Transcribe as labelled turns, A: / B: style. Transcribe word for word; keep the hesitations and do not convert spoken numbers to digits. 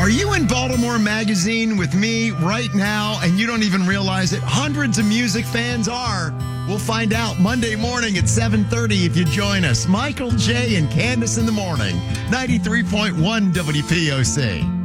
A: Are you in Baltimore Magazine with me right now and you don't even realize it? Hundreds of music fans are. We'll find out Monday morning at seven thirty if you join us. Michael J. and Candace in the morning, ninety-three point one W P O C.